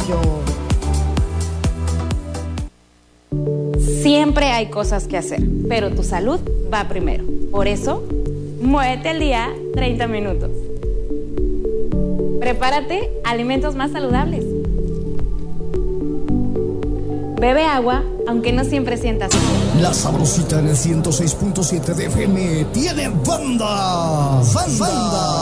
yo. Siempre hay cosas que hacer, pero tu salud va primero. Por eso, muévete al día 30 minutos. Prepárate alimentos más saludables. Bebe agua, aunque no siempre sientas sed. La Sabrosita en el 106.7 de FM tiene banda.